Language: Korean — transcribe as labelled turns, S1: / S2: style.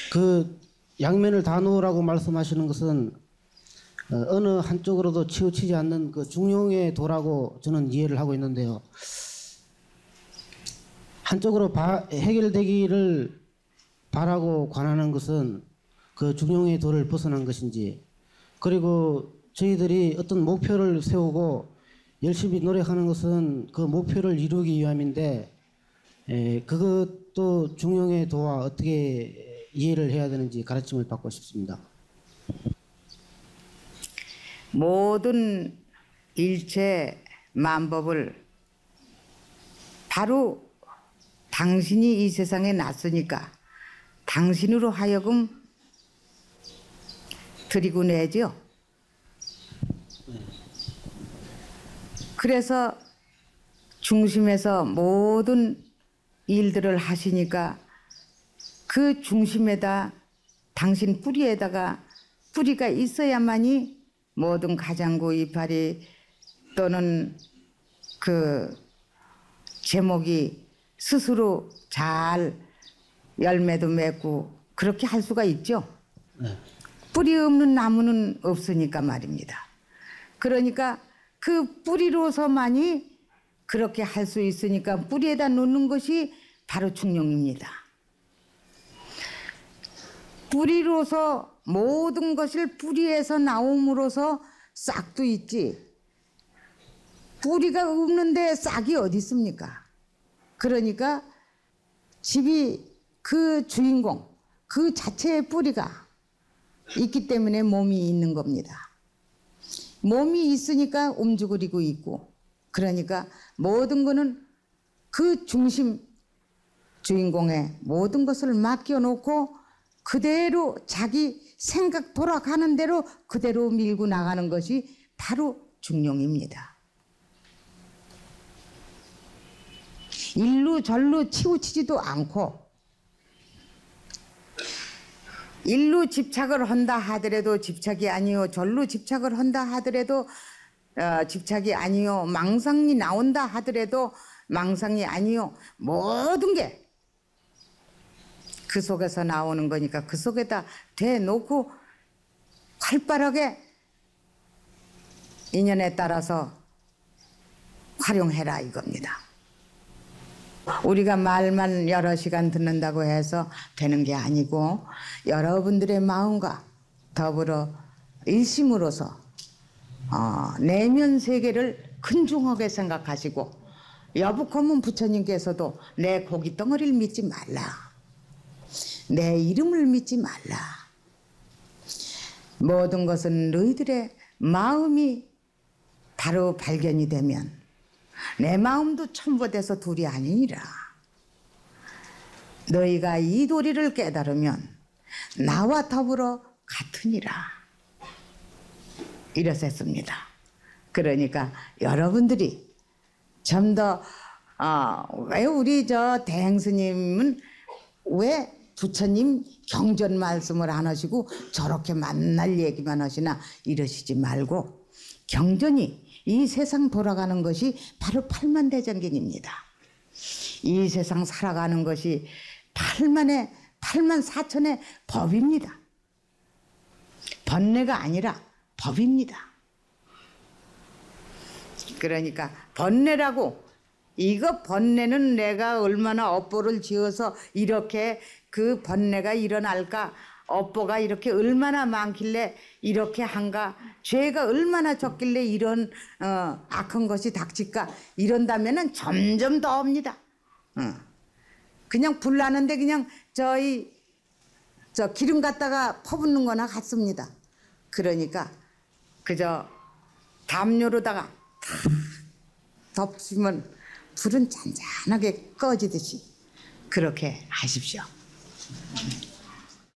S1: 그 양면을 다 놓으라고 말씀하시는 것은 어느 한쪽으로도 치우치지 않는 그 중용의 도라고 저는 이해를 하고 있는데요. 한쪽으로 해결되기를 바라고 관하는 것은 그 중용의 도를 벗어난 것인지, 그리고 저희들이 어떤 목표를 세우고 열심히 노력하는 것은 그 목표를 이루기 위함인데, 그것도 중용의 도와 어떻게 이해를 해야 되는지 가르침을 받고 싶습니다.
S2: 모든 일체 만법을 바로 당신이 이 세상에 났으니까 당신으로 하여금 드리고 내죠. 그래서 중심에서 모든 일들을 하시니까 그 중심에다 당신 뿌리에다가 뿌리가 있어야만이 모든 가장구 이파리 또는 그 제목이 스스로 잘 열매도 맺고 그렇게 할 수가 있죠.
S1: 네.
S2: 뿌리 없는 나무는 없으니까 말입니다. 그러니까 그 뿌리로서만이 그렇게 할 수 있으니까 뿌리에다 놓는 것이 바로 중용입니다. 뿌리로서 모든 것을 뿌리에서 나옴으로써 싹도 있지. 뿌리가 없는데 싹이 어디 있습니까? 그러니까 집이 그 주인공, 그 자체의 뿌리가 있기 때문에 몸이 있는 겁니다. 몸이 있으니까 움직이고 있고, 그러니까 모든 거는 그 중심 주인공에 모든 것을 맡겨놓고 그대로 자기 생각 돌아가는 대로 그대로 밀고 나가는 것이 바로 중용입니다. 일루 절루 치우치지도 않고 일루 집착을 한다 하더라도 집착이 아니요, 절루 집착을 한다 하더라도 집착이 아니요, 망상이 나온다 하더라도 망상이 아니요, 모든 게 그 속에서 나오는 거니까 그 속에다 대놓고 활발하게 인연에 따라서 활용해라 이겁니다. 우리가 말만 여러 시간 듣는다고 해서 되는 게 아니고 여러분들의 마음과 더불어 일심으로서 내면 세계를 근중하게 생각하시고, 여북헌문 부처님께서도 내 고기 덩어리를 믿지 말라, 내 이름을 믿지 말라, 모든 것은 너희들의 마음이 바로 발견이 되면 내 마음도 첨부돼서 둘이 아니니라. 너희가 이 도리를 깨달으면 나와 더불어 같으니라. 이랬었습니다. 그러니까 여러분들이 좀 더 왜 우리 저 대행스님은 왜 부처님 경전 말씀을 안 하시고 저렇게 만날 얘기만 하시나 이러시지 말고, 경전이 이 세상 돌아가는 것이 바로 팔만대정경입니다. 이 세상 살아가는 것이 8만 4천의 법입니다. 번뇌가 아니라 법입니다. 그러니까 번뇌라고, 이거 번뇌는 내가 얼마나 업보를 지어서 이렇게 그 번뇌가 일어날까, 업보가 이렇게 얼마나 많길래 이렇게 한가, 죄가 얼마나 적길래 이런 악한 것이 닥칠까, 이런다면은 점점 더 옵니다. 그냥 불 나는데 그냥 저 기름 갖다가 퍼붓는 거나 같습니다. 그러니까 그저 담요로다가 덮으면 불은 잔잔하게 꺼지듯이 그렇게 하십시오.